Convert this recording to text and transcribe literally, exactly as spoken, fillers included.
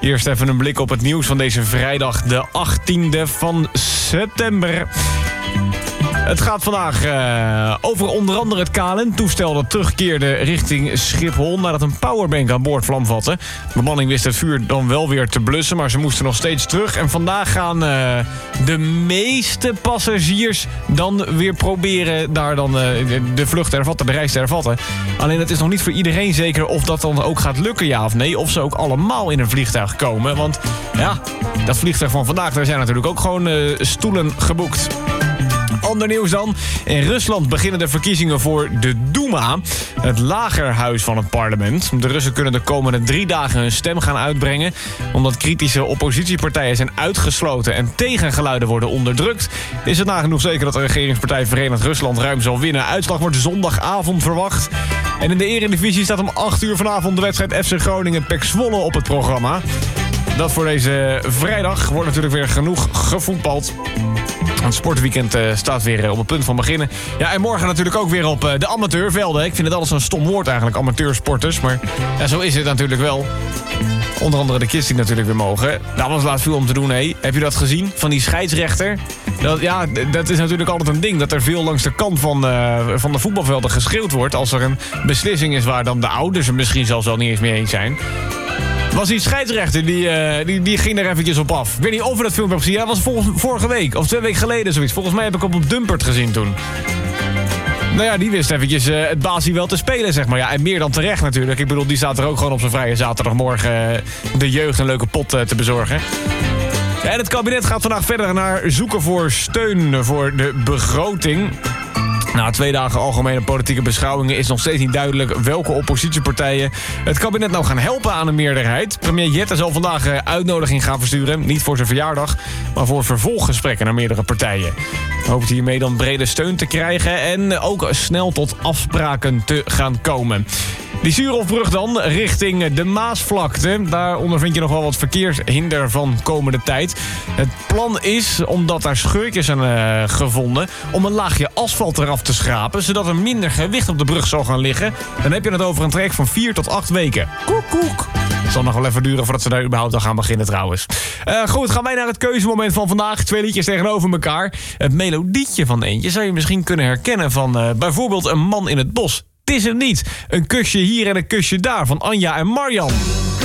Eerst even een blik op het nieuws van deze vrijdag, de achttiende van september. Het gaat vandaag uh, over onder andere het K L M-toestel dat terugkeerde richting Schiphol nadat een powerbank aan boord vlam vatte. De bemanning wist het vuur dan wel weer te blussen, maar ze moesten nog steeds terug. En vandaag gaan uh, de meeste passagiers dan weer proberen daar dan uh, de vlucht te hervatten, de reis te hervatten. Alleen het is nog niet voor iedereen zeker of dat dan ook gaat lukken, ja of nee. Of ze ook allemaal in een vliegtuig komen. Want ja, dat vliegtuig van vandaag, daar zijn natuurlijk ook gewoon uh, stoelen geboekt. Ander nieuws dan. In Rusland beginnen de verkiezingen voor de Duma, het lagerhuis van het parlement. De Russen kunnen de komende drie dagen hun stem gaan uitbrengen. Omdat kritische oppositiepartijen zijn uitgesloten en tegengeluiden worden onderdrukt, is het nagenoeg zeker dat de regeringspartij Verenigd Rusland ruim zal winnen. Uitslag wordt zondagavond verwacht. En in de Eredivisie staat om acht uur vanavond de wedstrijd F C Groningen-P E C Zwolle op het programma. Dat voor deze vrijdag wordt natuurlijk weer genoeg gevoetbald. Het sportweekend uh, staat weer uh, op het punt van beginnen. Ja, en morgen natuurlijk ook weer op uh, de amateurvelden. Ik vind het altijd zo'n stom woord eigenlijk, amateursporters. Maar ja, zo is het natuurlijk wel. Onder andere de kids die natuurlijk weer mogen. Daar was laatst veel om te doen, hé. Heb je dat gezien? Van die scheidsrechter? Dat, ja, dat is natuurlijk altijd een ding. Dat er veel langs de kant van, uh, van de voetbalvelden geschreeuwd wordt. Als er een beslissing is waar dan de ouders er misschien zelfs wel niet eens mee eens zijn. Was die scheidsrechter, die, uh, die, die ging er eventjes op af. Ik weet niet of we dat filmpje hebben gezien. Dat was volgens, vorige week, of twee weken geleden zoiets. Volgens mij heb ik op op Dumpert gezien toen. Nou ja, die wist eventjes uh, het basie wel te spelen, zeg maar. Ja, en meer dan terecht natuurlijk. Ik bedoel, die staat er ook gewoon op zijn vrije zaterdagmorgen uh, de jeugd een leuke pot uh, te bezorgen. Ja, en het kabinet gaat vandaag verder naar zoeken voor steun voor de begroting. Na twee dagen algemene politieke beschouwingen is nog steeds niet duidelijk welke oppositiepartijen het kabinet nou gaan helpen aan een meerderheid. Premier Jette zal vandaag een uitnodiging gaan versturen. Niet voor zijn verjaardag, maar voor vervolggesprekken naar meerdere partijen. Hoopt hiermee dan brede steun te krijgen en ook snel tot afspraken te gaan komen. Die Suurhofbrug dan, richting de Maasvlakte. Daar ondervind je nog wel wat verkeershinder van komende tijd. Het plan is, omdat daar scheurtjes zijn uh, gevonden, om een laagje asfalt eraf te schrapen, zodat er minder gewicht op de brug zal gaan liggen. Dan heb je het over een traject van vier tot acht weken. Koek, koek. Het zal nog wel even duren voordat ze daar überhaupt al gaan beginnen trouwens. Uh, goed, gaan wij naar het keuzemoment van vandaag. Twee liedjes tegenover elkaar. Het melodietje van eentje zou je misschien kunnen herkennen van uh, bijvoorbeeld Een man in het bos. Het is hem niet. Een kusje hier en een kusje daar van Anja en Marjan.